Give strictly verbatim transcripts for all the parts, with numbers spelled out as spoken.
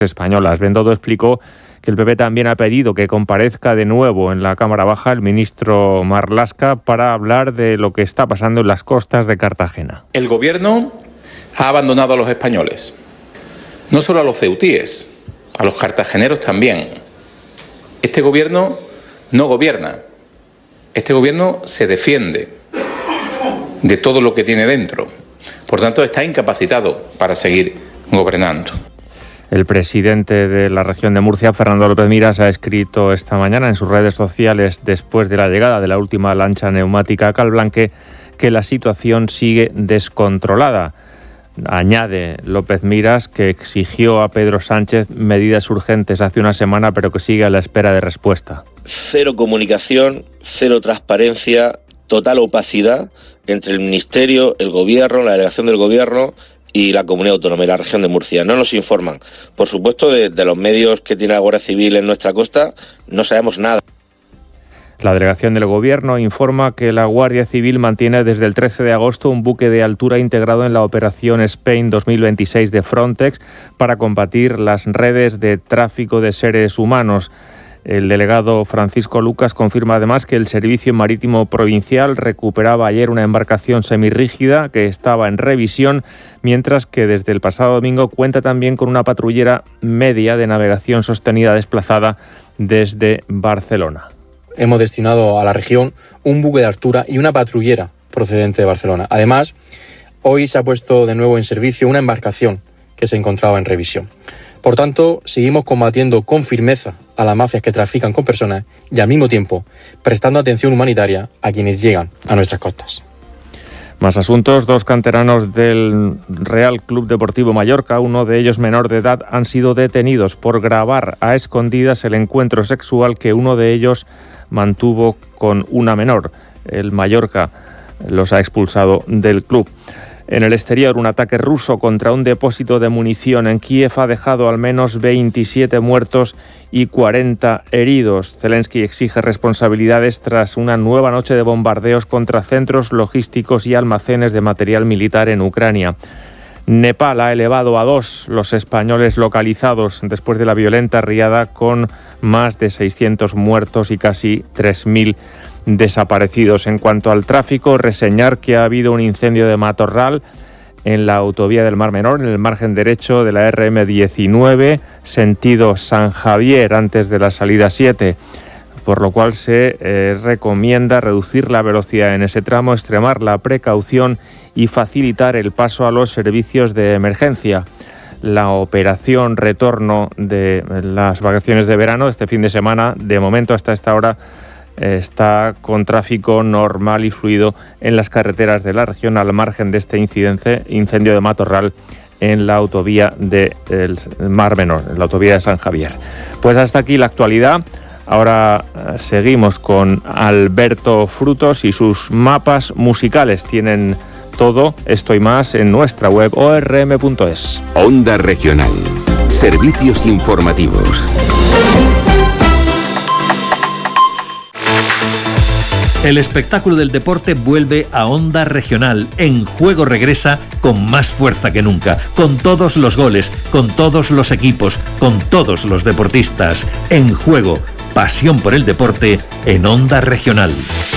españolas. Bendodo explicó que el P P también ha pedido que comparezca de nuevo en la Cámara Baja el ministro Marlaska para hablar de lo que está pasando en las costas de Cartagena. El Gobierno ha abandonado a los españoles, no solo a los ceutíes, a los cartageneros también. Este Gobierno no gobierna, este Gobierno se defiende de todo lo que tiene dentro. Por tanto, está incapacitado para seguir gobernando. El presidente de la región de Murcia, Fernando López Miras, ha escrito esta mañana en sus redes sociales, después de la llegada de la última lancha neumática a Calblanque, que la situación sigue descontrolada. Añade López Miras que exigió a Pedro Sánchez medidas urgentes hace una semana, pero que sigue a la espera de respuesta. Cero comunicación, cero transparencia, total opacidad entre el Ministerio, el Gobierno, la delegación del Gobierno y la Comunidad Autónoma y la región de Murcia. No nos informan. Por supuesto, de, de los medios que tiene la Guardia Civil en nuestra costa, no sabemos nada. La delegación del Gobierno informa que la Guardia Civil mantiene desde el trece de agosto un buque de altura integrado en la operación Spain dos mil veintiséis de Frontex para combatir las redes de tráfico de seres humanos. El delegado Francisco Lucas confirma además que el Servicio Marítimo Provincial recuperaba ayer una embarcación semirrígida que estaba en revisión, mientras que desde el pasado domingo cuenta también con una patrullera media de navegación sostenida desplazada desde Barcelona. Hemos destinado a la región un buque de altura y una patrullera procedente de Barcelona. Además, hoy se ha puesto de nuevo en servicio una embarcación que se encontraba en revisión. Por tanto, seguimos combatiendo con firmeza a las mafias que trafican con personas y al mismo tiempo prestando atención humanitaria a quienes llegan a nuestras costas. Más asuntos. Dos canteranos del Real Club Deportivo Mallorca, uno de ellos menor de edad, han sido detenidos por grabar a escondidas el encuentro sexual que uno de ellos mantuvo con una menor. El Mallorca los ha expulsado del club. En el exterior, un ataque ruso contra un depósito de munición en Kiev ha dejado al menos veintisiete muertos y cuarenta heridos. Zelensky exige responsabilidades tras una nueva noche de bombardeos contra centros logísticos y almacenes de material militar en Ucrania. Nepal ha elevado a dos los españoles localizados después de la violenta riada, con más de seiscientos muertos y casi tres mil desaparecidos. En cuanto al tráfico, reseñar que ha habido un incendio de matorral en la autovía del Mar Menor, en el margen derecho de la erre eme diecinueve, sentido San Javier, antes de la salida siete, por lo cual se eh, recomienda reducir la velocidad en ese tramo, extremar la precaución y facilitar el paso a los servicios de emergencia. La operación retorno de las vacaciones de verano este fin de semana, de momento hasta esta hora, está con tráfico normal y fluido en las carreteras de la región, al margen de este incidente, incendio de matorral en la autovía del Mar Menor, en la autovía de San Javier. Pues hasta aquí la actualidad. Ahora seguimos con Alberto Frutos y sus mapas musicales. Tienen todo esto y más en nuestra web o erre eme punto es. Onda Regional. Servicios informativos. El espectáculo del deporte vuelve a Onda Regional. En Juego regresa con más fuerza que nunca, con todos los goles, con todos los equipos, con todos los deportistas. En Juego, pasión por el deporte en Onda Regional.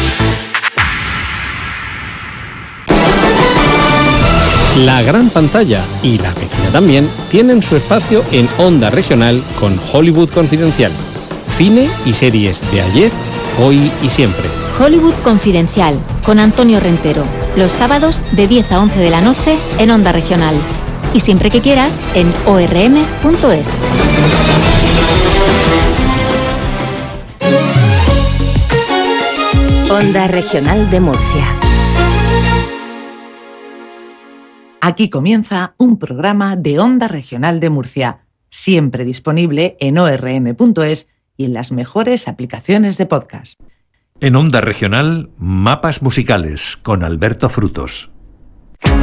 La gran pantalla y la pequeña también tienen su espacio en Onda Regional con Hollywood Confidencial. Cine y series de ayer, hoy y siempre. Hollywood Confidencial, con Antonio Rentero, los sábados de diez a once de la noche en Onda Regional. Y siempre que quieras en o erre eme punto es. Onda Regional de Murcia. Aquí comienza un programa de Onda Regional de Murcia, siempre disponible en o erre eme punto es y en las mejores aplicaciones de podcast. En Onda Regional, mapas musicales con Alberto Frutos.